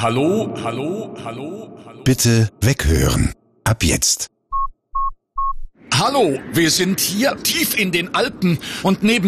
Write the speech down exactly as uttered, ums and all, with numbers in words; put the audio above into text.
Hallo, hallo, hallo, hallo. Bitte weghören. Ab jetzt. Hallo, wir sind hier tief in den Alpen und neben